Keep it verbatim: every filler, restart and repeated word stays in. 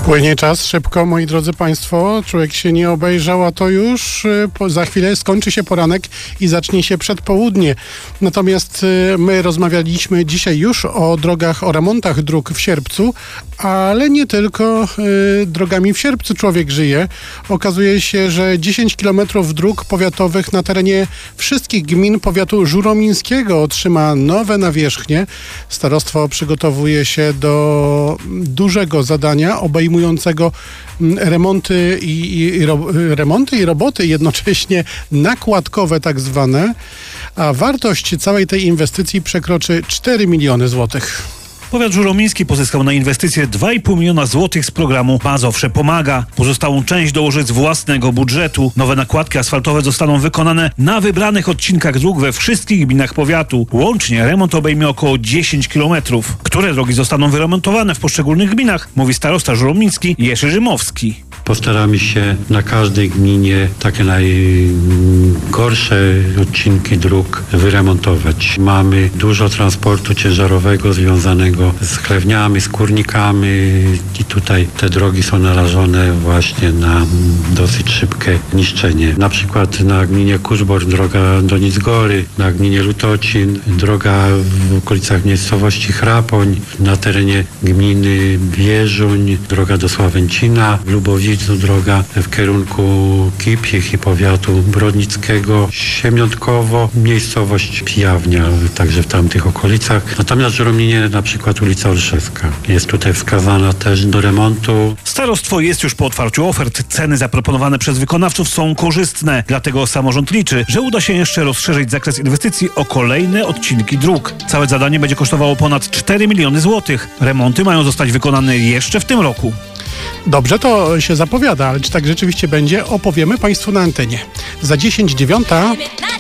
Płynie czas szybko, moi drodzy Państwo. Człowiek się nie obejrzał, a to już po, za chwilę skończy się poranek i zacznie się przedpołudnie. Natomiast my rozmawialiśmy dzisiaj już o drogach, o remontach dróg w Sierpcu, ale nie tylko y, drogami w Sierpcu człowiek żyje. Okazuje się, że dziesięć kilometrów dróg powiatowych na terenie wszystkich gmin powiatu żuromińskiego otrzyma nowe nawierzchnie. Starostwo przygotowuje się do dużego zadania obejmującego remonty i, i, ro, remonty i roboty jednocześnie nakładkowe tak zwane, a wartość całej tej inwestycji przekroczy cztery miliony złotych. Powiat żuromiński pozyskał na inwestycje dwa i pół miliona złotych z programu Mazowsze Pomaga. Pozostałą część dołoży z własnego budżetu. Nowe nakładki asfaltowe zostaną wykonane na wybranych odcinkach dróg we wszystkich gminach powiatu. Łącznie remont obejmie około dziesięć kilometrów. Które drogi zostaną wyremontowane w poszczególnych gminach, mówi starosta żuromiński Jerzy Rzymowski. Postaramy się na każdej gminie takie najgorsze odcinki dróg wyremontować. Mamy dużo transportu ciężarowego związanego z chlewniami, z kurnikami i tutaj te drogi są narażone właśnie na dosyć szybkie niszczenie. Na przykład na gminie Kuszbor droga do Nicgory, na gminie Lutocin droga w okolicach miejscowości Chrapoń, na terenie gminy Bieżuń droga do Sławęcina, w Lubowicu droga w kierunku Kipich i powiatu brodnickiego, Siemiątkowo, miejscowość Pijawnia, także w tamtych okolicach. Natomiast w Żurominie na przykład ulica Olszewska jest tutaj wskazana też do remontu. Starostwo jest już po otwarciu ofert. Ceny zaproponowane przez wykonawców są korzystne. Dlatego samorząd liczy, że uda się jeszcze rozszerzyć zakres inwestycji o kolejne odcinki dróg. Całe zadanie będzie kosztowało ponad cztery miliony złotych. Remonty mają zostać wykonane jeszcze w tym roku. Dobrze to się zapowiada, ale czy tak rzeczywiście będzie, opowiemy Państwu na antenie. Za dziesięć dziewiąta.